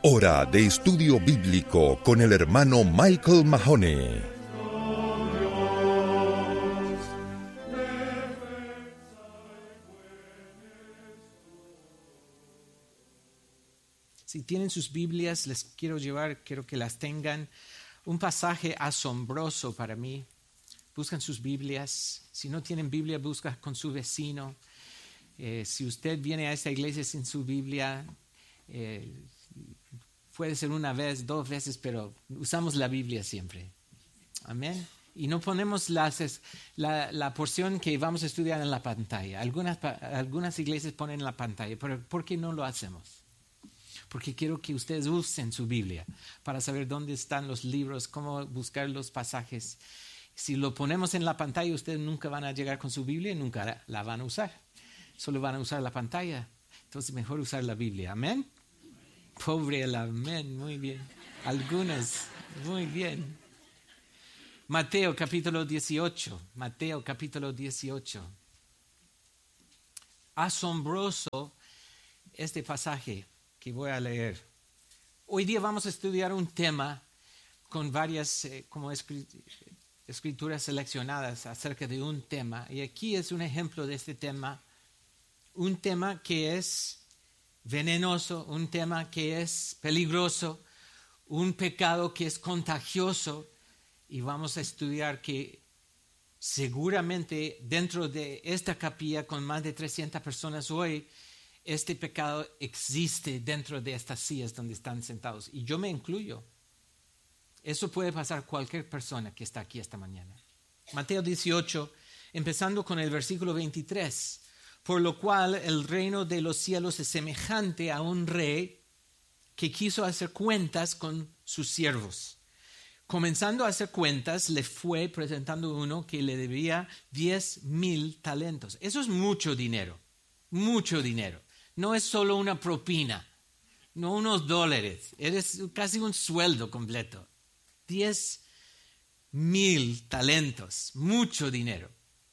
Hora de estudio bíblico con el hermano Michael Mahoney. Si tienen sus Biblias, les quiero que las tengan. Un pasaje asombroso para mí. Buscan sus Biblias. Si no tienen Biblia, busca con su vecino. Si usted viene a esta iglesia sin su Biblia, puede ser una vez, 2 veces, pero usamos la Biblia siempre. Amén. Y no ponemos la porción que vamos a estudiar en la pantalla. Algunas iglesias ponen en la pantalla, pero ¿por qué no lo hacemos? Porque quiero que ustedes usen su Biblia para saber dónde están los libros, cómo buscar los pasajes. Si lo ponemos en la pantalla, ustedes nunca van a llegar con su Biblia y nunca la van a usar. Solo van a usar la pantalla. Entonces mejor usar la Biblia. ¿Amén? Pobre el amén. Muy bien. Algunas. Muy bien. Mateo capítulo 18. Mateo capítulo 18. Asombroso este pasaje que voy a leer. Hoy día vamos a estudiar un tema con varias escrituras seleccionadas acerca de un tema. Y aquí es un ejemplo de este tema. Un tema que es venenoso, un tema que es peligroso, un pecado que es contagioso. Y vamos a estudiar que seguramente dentro de esta capilla con más de 300 personas hoy, este pecado existe dentro de estas sillas donde están sentados. Y yo me incluyo. Eso puede pasar a cualquier persona que está aquí esta mañana. Mateo 18, empezando con el versículo 23. Por lo cual el reino de los cielos es semejante a un rey que quiso hacer cuentas con sus siervos. Comenzando a hacer cuentas, le fue presentando uno que le debía 10,000 talentos. Eso es mucho dinero, mucho dinero. No es solo una propina, no unos dólares, es casi un sueldo completo. 10,000 talentos, mucho dinero.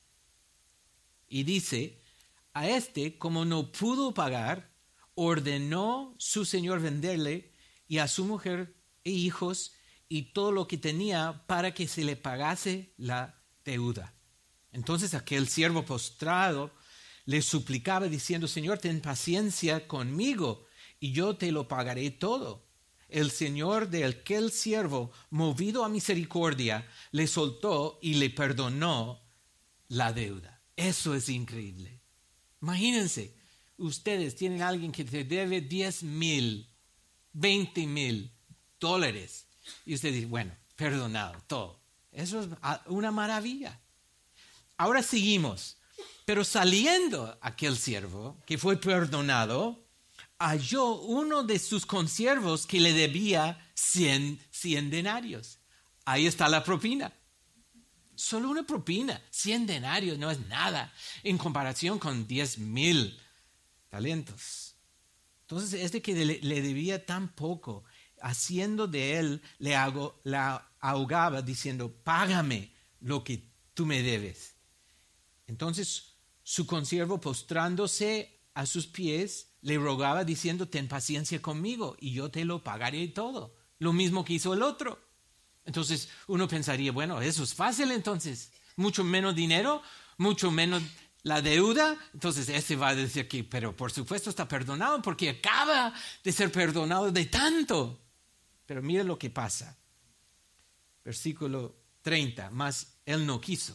Y dice, a este, como no pudo pagar, ordenó su señor venderle y a su mujer e hijos y todo lo que tenía para que se le pagase la deuda. Entonces aquel siervo postrado le suplicaba diciendo, Señor, ten paciencia conmigo y yo te lo pagaré todo. El señor de aquel siervo, movido a misericordia, le soltó y le perdonó la deuda. Eso es increíble. Imagínense, ustedes tienen a alguien que te debe 10,000, 20,000 dólares y usted dice, bueno, perdonado todo. Eso es una maravilla. Ahora seguimos. Pero saliendo aquel siervo que fue perdonado, halló uno de sus consiervos que le debía 100 denarios. Ahí está la propina. Solo una propina, 100 denarios no es nada en comparación con 10,000 talentos. Entonces, este que le debía tan poco, haciendo de él, la ahogaba diciendo, págame lo que tú me debes. Entonces, su consiervo postrándose a sus pies, le rogaba diciendo, ten paciencia conmigo y yo te lo pagaré todo. Lo mismo que hizo el otro. Entonces uno pensaría, bueno, eso es fácil entonces. Mucho menos dinero, mucho menos la deuda. Entonces este va a decir que, pero por supuesto está perdonado porque acaba de ser perdonado de tanto. Pero mire lo que pasa. Versículo 30, mas él no quiso.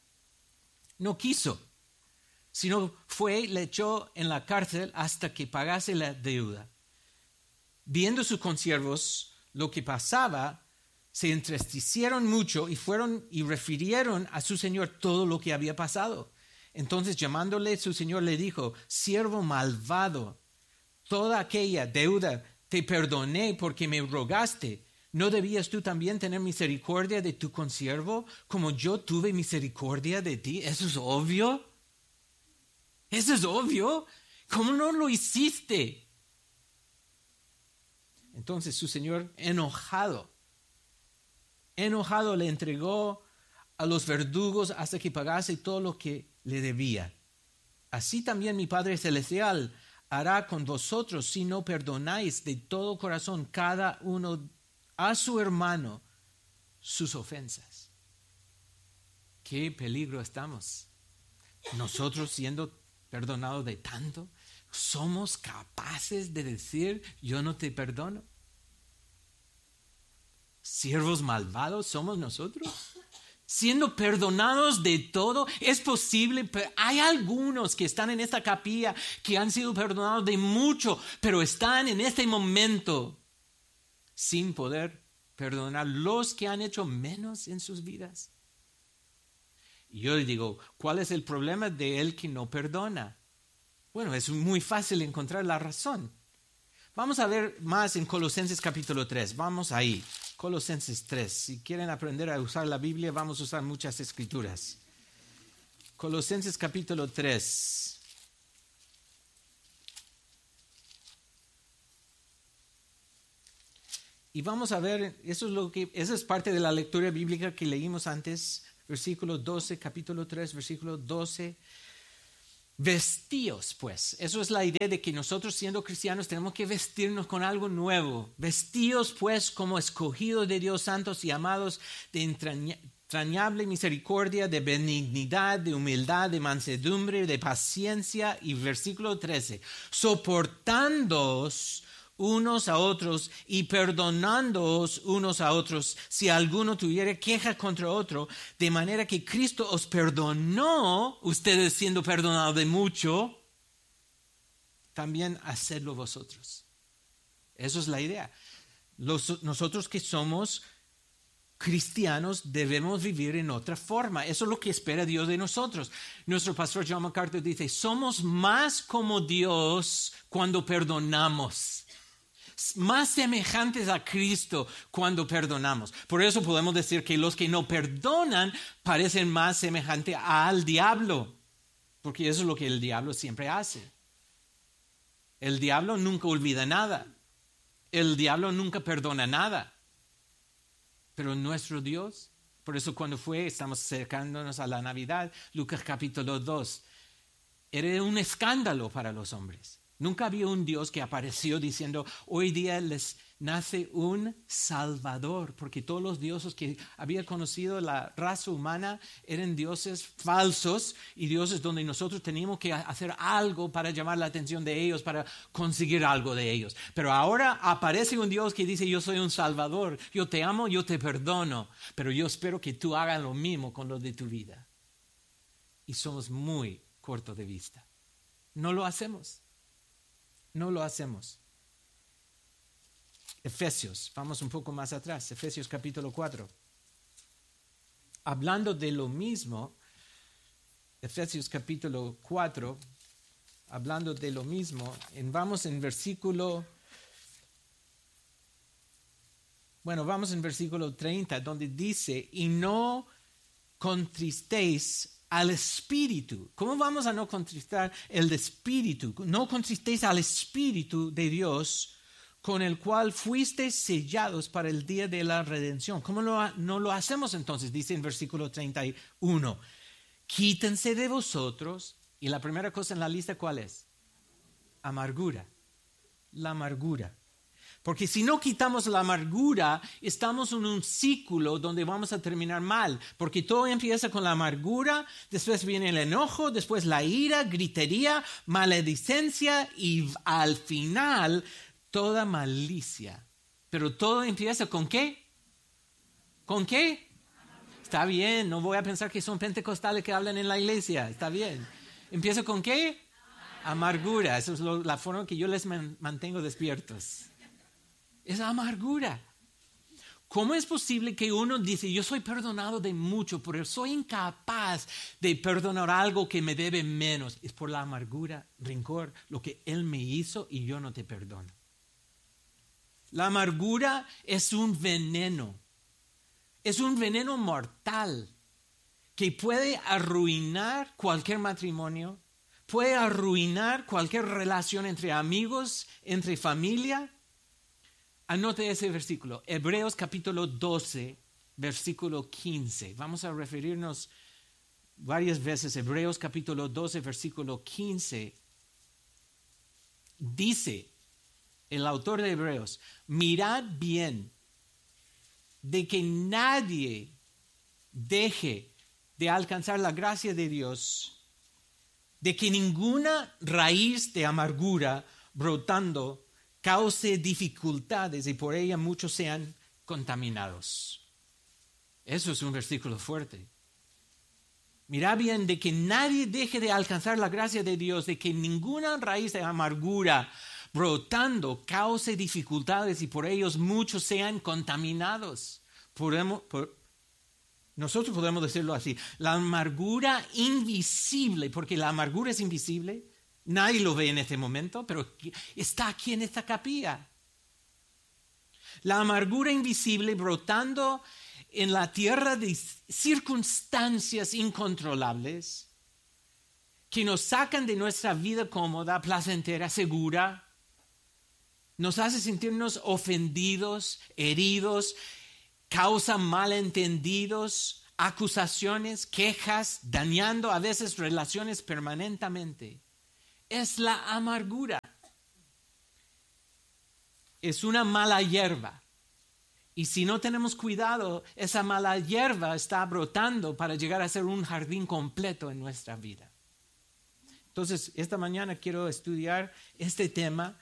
No quiso, sino fue y le echó en la cárcel hasta que pagase la deuda. Viendo sus consiervos lo que pasaba, se entristecieron mucho y fueron y refirieron a su señor todo lo que había pasado. Entonces llamándole su señor le dijo, siervo malvado, toda aquella deuda te perdoné porque me rogaste. ¿No debías tú también tener misericordia de tu consiervo como yo tuve misericordia de ti? Eso es obvio. Eso es obvio. ¿Cómo no lo hiciste? Entonces su señor enojado le entregó a los verdugos hasta que pagase todo lo que le debía. Así también mi Padre Celestial hará con vosotros si no perdonáis de todo corazón cada uno a su hermano sus ofensas? ¿Qué peligro estamos? Nosotros siendo perdonados de tanto, ¿somos capaces de decir yo no te perdono? ¿Siervos malvados somos nosotros? Siendo perdonados de todo, es posible, pero hay algunos que están en esta capilla que han sido perdonados de mucho, pero están en este momento sin poder perdonar los que han hecho menos en sus vidas. Y yo le digo, ¿cuál es el problema de el que no perdona? Bueno, es muy fácil encontrar la razón. Vamos a ver más en Colosenses capítulo 3. Vamos ahí. Colosenses 3. Si quieren aprender a usar la Biblia, vamos a usar muchas escrituras. Colosenses capítulo 3. Y vamos a ver, esa es parte de la lectura bíblica que leímos antes, versículo 12, capítulo 3, versículo 12. Vestíos, pues. Eso es la idea de que nosotros siendo cristianos tenemos que vestirnos con algo nuevo. Vestíos, pues, como escogidos de Dios, santos y amados, de entrañable misericordia, de benignidad, de humildad, de mansedumbre, de paciencia. Y versículo 13, soportándoos unos a otros y perdonándoos unos a otros si alguno tuviera queja contra otro, de manera que Cristo os perdonó, ustedes siendo perdonados de mucho, también hacedlo vosotros. Eso es la idea. Nosotros que somos cristianos debemos vivir en otra forma. Eso es lo que espera Dios de nosotros. Nuestro pastor John MacArthur dice, somos más como Dios cuando perdonamos, más semejantes a Cristo cuando perdonamos. Por eso podemos decir que los que no perdonan parecen más semejantes al diablo, porque eso es lo que el diablo siempre hace. El diablo nunca olvida nada. El diablo nunca perdona nada. Pero nuestro Dios, por eso cuando estamos acercándonos a la Navidad, Lucas capítulo 2, era un escándalo para los hombres. Nunca había un Dios que apareció diciendo, hoy día les nace un Salvador, porque todos los dioses que había conocido la raza humana eran dioses falsos y dioses donde nosotros teníamos que hacer algo para llamar la atención de ellos, para conseguir algo de ellos. Pero ahora aparece un Dios que dice, yo soy un Salvador, yo te amo, yo te perdono, pero yo espero que tú hagas lo mismo con lo de tu vida. Y somos muy cortos de vista. No lo hacemos. No lo hacemos. Efesios, vamos un poco más atrás, Efesios capítulo 4. Hablando de lo mismo, Efesios capítulo 4, hablando de lo mismo, vamos en versículo 30, donde dice, y no contristéis al Espíritu. ¿Cómo vamos a no contristar el Espíritu? No contristéis al Espíritu de Dios, con el cual fuisteis sellados para el día de la redención. ¿Cómo no lo hacemos entonces? Dice en versículo 31. Quítense de vosotros. Y la primera cosa en la lista, ¿cuál es? Amargura. La amargura. Porque si no quitamos la amargura, estamos en un ciclo donde vamos a terminar mal. Porque todo empieza con la amargura, después viene el enojo, después la ira, gritería, maledicencia y al final toda malicia. Pero todo empieza ¿con qué? ¿Con qué? Está bien, no voy a pensar que son pentecostales que hablan en la iglesia. Está bien. ¿Empieza con qué? Amargura. Esa es la forma en que yo les mantengo despiertos. Es amargura. ¿Cómo es posible que uno dice, yo soy perdonado de mucho, pero soy incapaz de perdonar algo que me debe menos? Es por la amargura, rencor, lo que Él me hizo y yo no te perdono. La amargura es un veneno. Es un veneno mortal que puede arruinar cualquier matrimonio, puede arruinar cualquier relación entre amigos, entre familia. Anote ese versículo, Hebreos capítulo 12, versículo 15. Vamos a referirnos varias veces, Hebreos capítulo 12, versículo 15. Dice el autor de Hebreos, mirad bien de que nadie deje de alcanzar la gracia de Dios, de que ninguna raíz de amargura brotando cause dificultades y por ella muchos sean contaminados. Eso es un versículo fuerte. Mira bien de que nadie deje de alcanzar la gracia de Dios, de que ninguna raíz de amargura brotando cause dificultades y por ellos muchos sean contaminados. Nosotros podemos decirlo así, la amargura invisible, porque la amargura es invisible, nadie lo ve en este momento, pero está aquí en esta capilla. La amargura invisible brotando en la tierra de circunstancias incontrolables que nos sacan de nuestra vida cómoda, placentera, segura, nos hace sentirnos ofendidos, heridos, causa malentendidos, acusaciones, quejas, dañando a veces relaciones permanentemente. Es la amargura. Es una mala hierba. Y si no tenemos cuidado, esa mala hierba está brotando para llegar a ser un jardín completo en nuestra vida. Entonces, esta mañana quiero estudiar este tema,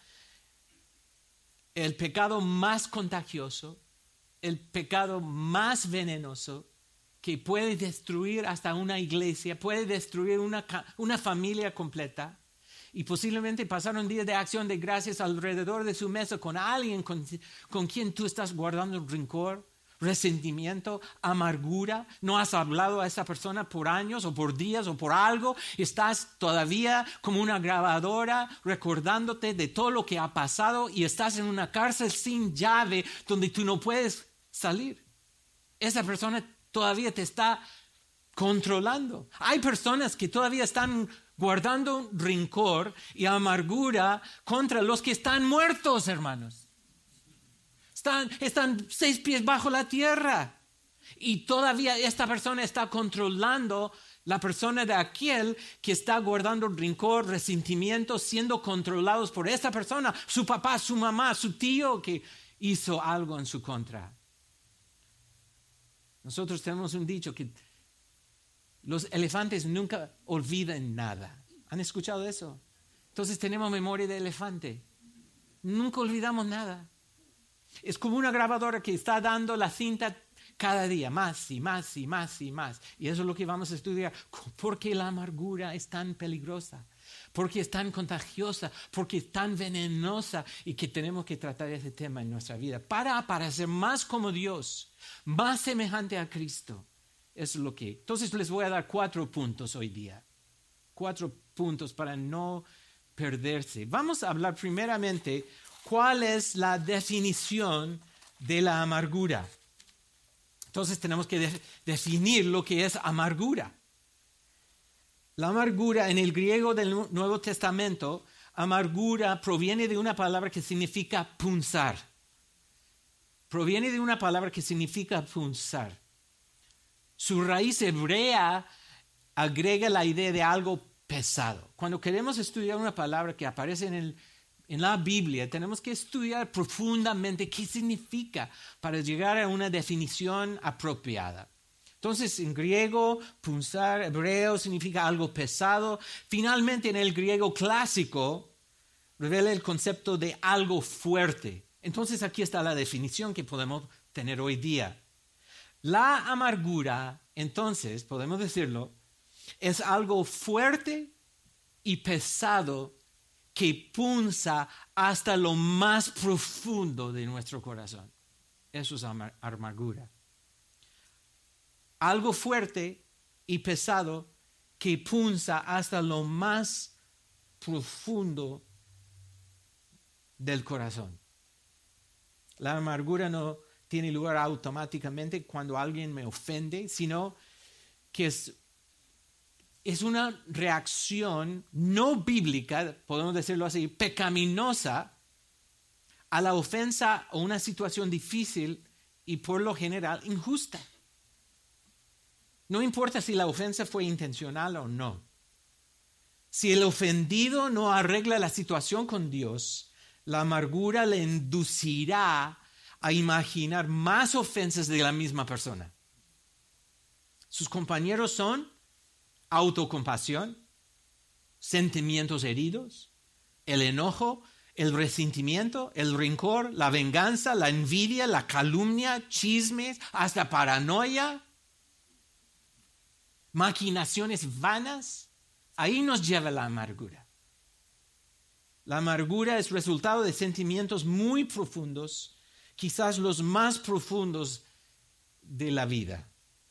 el pecado más contagioso, el pecado más venenoso que puede destruir hasta una iglesia, puede destruir una familia completa y posiblemente pasar un día de acción de gracias alrededor de su mesa con alguien con quien tú estás guardando rencor, resentimiento, amargura. No has hablado a esa persona por años o por días o por algo. Estás todavía como una grabadora recordándote de todo lo que ha pasado y estás en una cárcel sin llave donde tú no puedes salir. Esa persona todavía te está controlando. Hay personas que todavía están guardando rencor y amargura contra los que están muertos, hermanos. Están 6 pies bajo la tierra y todavía esta persona está controlando la persona de aquel que está guardando rencor, resentimiento, siendo controlados por esa persona, su papá, su mamá, su tío que hizo algo en su contra. Nosotros tenemos un dicho que los elefantes nunca olvidan nada. ¿Han escuchado eso? Entonces tenemos memoria de elefante. Nunca olvidamos nada. Es como una grabadora que está dando la cinta cada día, más y más y más y más. Y eso es lo que vamos a estudiar. ¿Por qué la amargura es tan peligrosa? ¿Por qué es tan contagiosa? ¿Por qué es tan venenosa? Y que tenemos que tratar ese tema en nuestra vida para ser más como Dios, más semejante a Cristo. Eso es lo que... Entonces les voy a dar 4 puntos hoy día. 4 puntos para no perderse. Vamos a hablar primeramente cuál es la definición de la amargura. Entonces tenemos que definir lo que es amargura. La amargura en el griego del Nuevo Testamento, amargura proviene de una palabra que significa punzar. Proviene de una palabra que significa punzar. Su raíz hebrea agrega la idea de algo pesado. Cuando queremos estudiar una palabra que aparece en la Biblia, tenemos que estudiar profundamente qué significa para llegar a una definición apropiada. Entonces, en griego, punzar, hebreo, significa algo pesado. Finalmente, en el griego clásico, revela el concepto de algo fuerte. Entonces, aquí está la definición que podemos tener hoy día. La amargura, entonces, podemos decirlo, es algo fuerte y pesado que punza hasta lo más profundo de nuestro corazón. Eso es amargura. Algo fuerte y pesado que punza hasta lo más profundo del corazón. La amargura no tiene lugar automáticamente cuando alguien me ofende, sino que es una reacción no bíblica, podemos decirlo así, pecaminosa a la ofensa o una situación difícil y por lo general injusta. No importa si la ofensa fue intencional o no. Si el ofendido no arregla la situación con Dios, la amargura le inducirá a imaginar más ofensas de la misma persona. Sus compañeros son autocompasión, sentimientos heridos, el enojo, el resentimiento, el rencor, la venganza, la envidia, la calumnia, chismes, hasta paranoia, maquinaciones vanas. Ahí nos lleva la amargura. La amargura es resultado de sentimientos muy profundos, quizás los más profundos de la vida.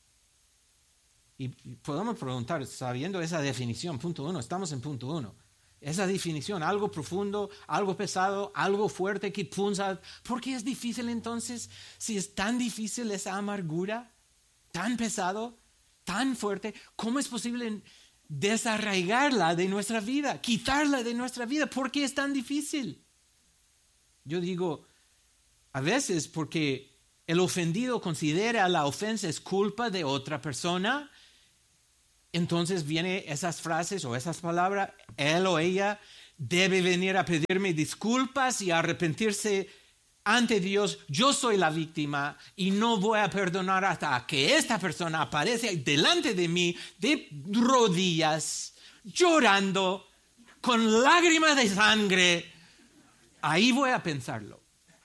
Y podemos preguntar, sabiendo esa definición, punto 1, estamos en punto 1. Esa definición, algo profundo, algo pesado, algo fuerte que punza. ¿Por qué es difícil entonces? Si es tan difícil esa amargura, tan pesado, tan fuerte, ¿cómo es posible desarraigarla de nuestra vida, quitarla de nuestra vida? ¿Por qué es tan difícil? Yo digo, a veces porque el ofendido considera la ofensa es culpa de otra persona. Entonces vienen esas frases o esas palabras, él o ella debe venir a pedirme disculpas y arrepentirse ante Dios. Yo soy la víctima y no voy a perdonar hasta que esta persona aparece delante de mí de rodillas, llorando, con lágrimas de sangre. Ahí voy a pensarlo.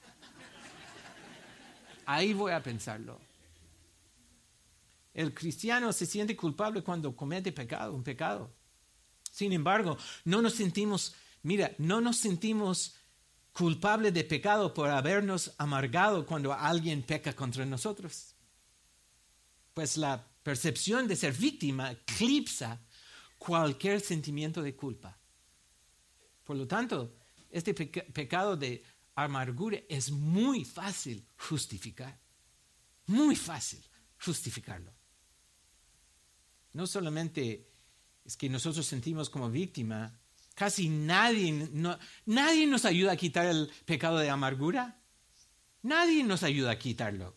Ahí voy a pensarlo. El cristiano se siente culpable cuando comete pecado, un pecado. Sin embargo, no nos sentimos culpables de pecado por habernos amargado cuando alguien peca contra nosotros. Pues la percepción de ser víctima eclipsa cualquier sentimiento de culpa. Por lo tanto, este pecado de amargura es muy fácil justificar. Muy fácil justificarlo. No solamente es que nosotros sentimos como víctima, casi nadie nos ayuda a quitar el pecado de amargura. Nadie nos ayuda a quitarlo.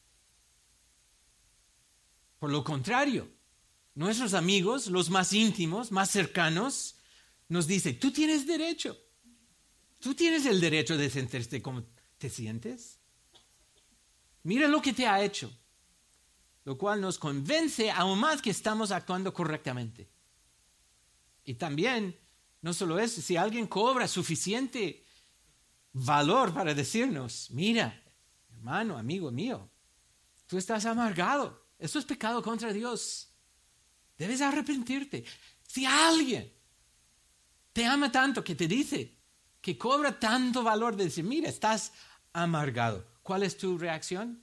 Por lo contrario, nuestros amigos, los más íntimos, más cercanos, nos dicen, tú tienes derecho. Tú tienes el derecho de sentirte como te sientes. Mira lo que te ha hecho. Lo cual nos convence aún más que estamos actuando correctamente. Y también, no solo eso, si alguien cobra suficiente valor para decirnos, mira, hermano, amigo mío, tú estás amargado, esto es pecado contra Dios, debes arrepentirte. Si alguien te ama tanto que te dice, que cobra tanto valor de decir, mira, estás amargado, ¿cuál es tu reacción?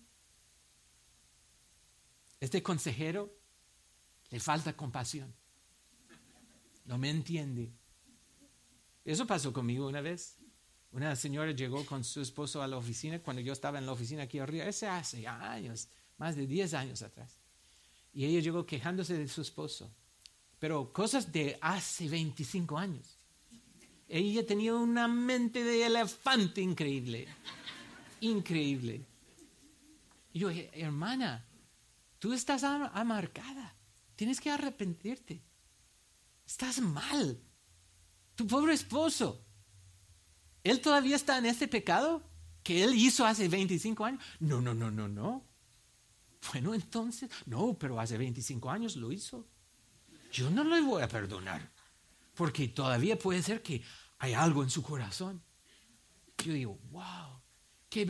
Este consejero le falta compasión. No me entiende. Eso pasó conmigo una vez. Una señora llegó con su esposo a la oficina cuando yo estaba en la oficina aquí arriba. Ese hace años, más de 10 años atrás. Y ella llegó quejándose de su esposo. Pero cosas de hace 25 años. Ella tenía una mente de elefante increíble. Increíble. Y yo dije, hermana, tú estás amargada. Tienes que arrepentirte. Estás mal. Tu pobre esposo. ¿Él todavía está en ese pecado que él hizo hace 25 años? No. Bueno, entonces, no, pero hace 25 años lo hizo. Yo no le voy a perdonar. Porque todavía puede ser que hay algo en su corazón. Yo digo, wow, qué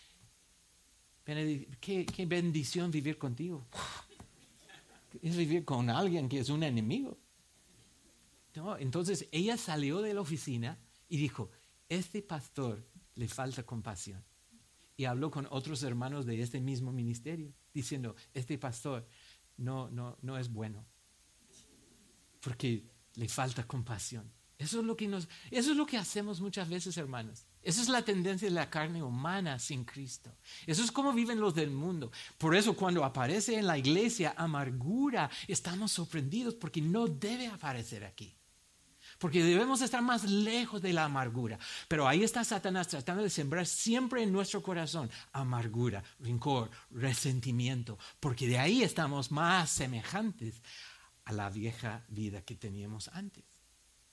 bendición vivir contigo. Es vivir con alguien que es un enemigo. No, entonces ella salió de la oficina y dijo, este pastor le falta compasión. Y habló con otros hermanos de este mismo ministerio, diciendo, este pastor no es bueno. Porque le falta compasión. Eso es lo que hacemos muchas veces, hermanos. Esa es la tendencia de la carne humana sin Cristo. Eso es como viven los del mundo. Por eso cuando aparece en la iglesia amargura, estamos sorprendidos porque no debe aparecer aquí. Porque debemos estar más lejos de la amargura. Pero ahí está Satanás tratando de sembrar siempre en nuestro corazón amargura, rencor, resentimiento. Porque de ahí estamos más semejantes a la vieja vida que teníamos antes.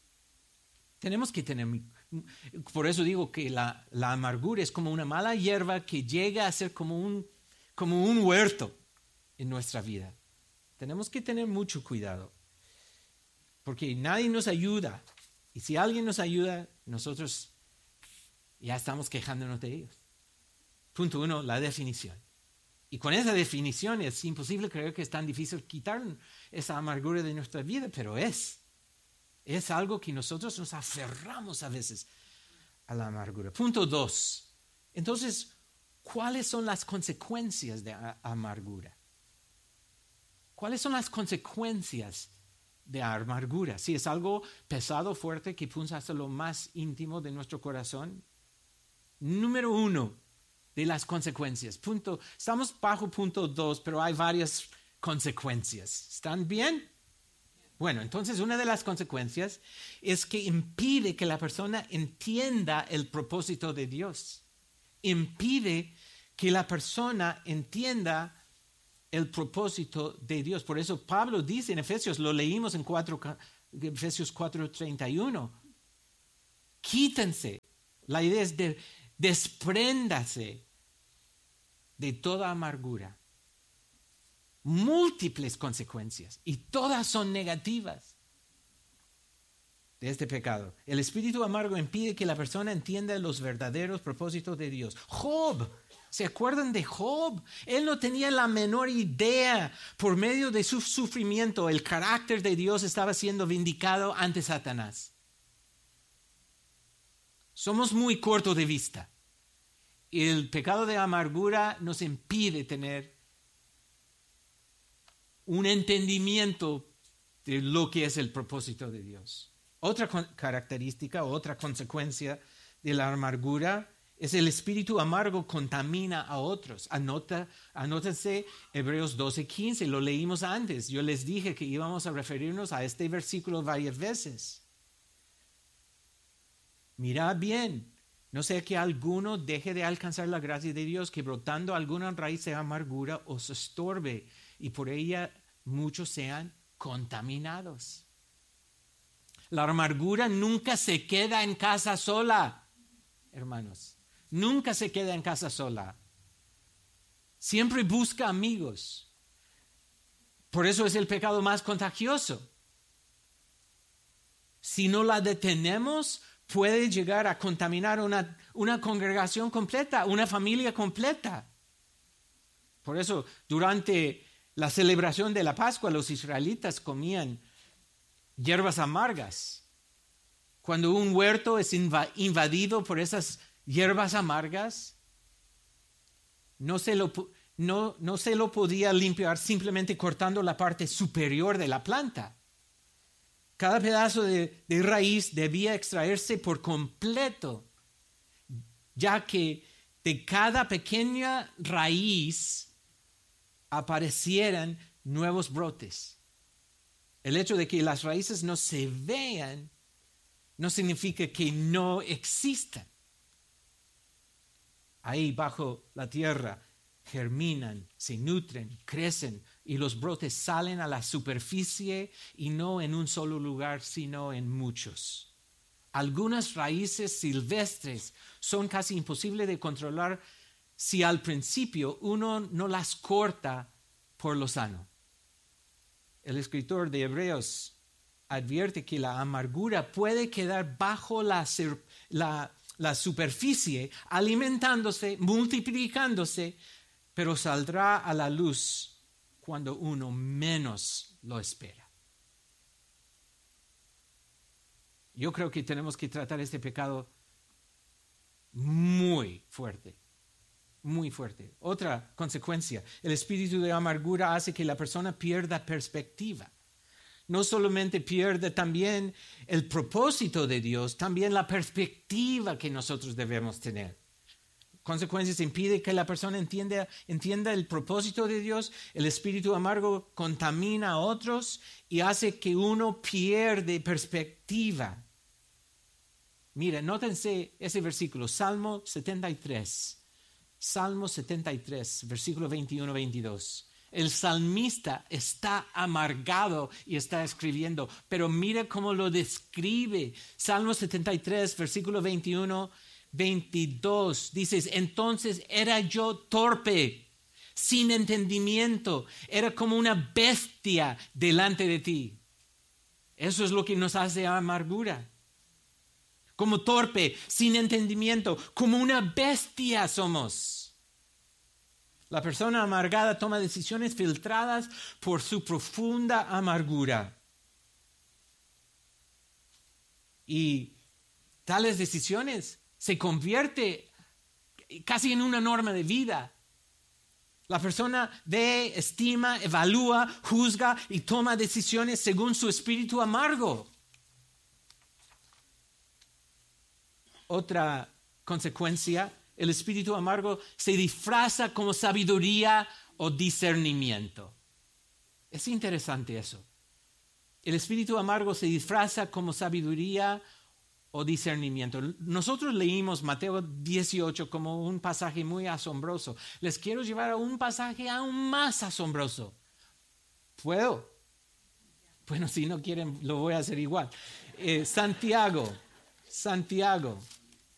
Tenemos que tener, por eso digo que la amargura es como una mala hierba que llega a ser como un huerto en nuestra vida. Tenemos que tener mucho cuidado, porque nadie nos ayuda. Y si alguien nos ayuda, nosotros ya estamos quejándonos de ellos. Punto 1, la definición. Y con esa definición es imposible creer que es tan difícil quitar esa amargura de nuestra vida, pero es algo que nosotros nos aferramos a veces a la amargura. Punto 2. Entonces, ¿cuáles son las consecuencias de amargura? ¿Cuáles son las consecuencias de amargura? Si es algo pesado, fuerte, que punza hasta lo más íntimo de nuestro corazón. Número 1 de las consecuencias. Estamos bajo punto 2, pero hay varias consecuencias. ¿Están bien? Bueno, entonces una de las consecuencias es que impide que la persona entienda el propósito de Dios. Impide que la persona entienda el propósito de Dios. Por eso Pablo dice en Efesios, lo leímos en Efesios 4:31, quítense. La idea es despréndase de toda amargura. Múltiples consecuencias y todas son negativas de este pecado. El espíritu amargo impide que la persona entienda los verdaderos propósitos de Dios. Job, ¿se acuerdan de Job? Él no tenía la menor idea. Por medio de su sufrimiento, el carácter de Dios estaba siendo vindicado ante Satanás. Somos muy cortos de vista. Y el pecado de amargura nos impide tener un entendimiento de lo que es el propósito de Dios. Otra característica, otra consecuencia de la amargura es el espíritu amargo contamina a otros. Anótense Hebreos 12:15, lo leímos antes. Yo les dije que íbamos a referirnos a este versículo varias veces. Mirad bien, no sea que alguno deje de alcanzar la gracia de Dios, que brotando alguna raíz de amargura os estorbe, y por ella muchos sean contaminados. La amargura nunca se queda en casa sola, hermanos. Nunca se queda en casa sola. Siempre busca amigos. Por eso es el pecado más contagioso. Si no la detenemos, puede llegar a contaminar una congregación completa, una familia completa. Por eso, durante la celebración de la Pascua, los israelitas comían hierbas amargas. Cuando un huerto es invadido por esas hierbas amargas, no se lo podía limpiar simplemente cortando la parte superior de la planta. Cada pedazo de raíz debía extraerse por completo, ya que de cada pequeña raíz aparecieran nuevos brotes. El hecho de que las raíces no se vean no significa que no existan. Ahí bajo la tierra germinan, se nutren, crecen y los brotes salen a la superficie y no en un solo lugar, sino en muchos. Algunas raíces silvestres son casi imposibles de controlar si al principio uno no las corta por lo sano. El escritor de Hebreos advierte que la amargura puede quedar bajo la superficie, alimentándose, multiplicándose, pero saldrá a la luz cuando uno menos lo espera. Yo creo que tenemos que tratar este pecado muy fuerte, muy fuerte. Otra consecuencia, el espíritu de amargura hace que la persona pierda perspectiva. No solamente pierde también el propósito de Dios, también la perspectiva que nosotros debemos tener. Consecuencias impide que la persona entienda el propósito de Dios. El espíritu amargo contamina a otros y hace que uno pierde perspectiva. Mira, nótense ese versículo, Salmo 73, versículo 21-22. El salmista está amargado y está escribiendo, pero mira cómo lo describe. Salmo 73, versículo 21, 22, dices, entonces era yo torpe, sin entendimiento, era como una bestia delante de ti. Eso es lo que nos hace amargura. Como torpe, sin entendimiento, como una bestia somos. La persona amargada toma decisiones filtradas por su profunda amargura. Y tales decisiones se convierte casi en una norma de vida. La persona ve, estima, evalúa, juzga y toma decisiones según su espíritu amargo. Otra consecuencia, el espíritu amargo se disfraza como sabiduría o discernimiento. Es interesante eso. El espíritu amargo se disfraza como sabiduría o discernimiento. Nosotros leímos Mateo 18 como un pasaje muy asombroso. Les quiero llevar a un pasaje aún más asombroso. ¿Puedo? Bueno, si no quieren, lo voy a hacer igual. Santiago.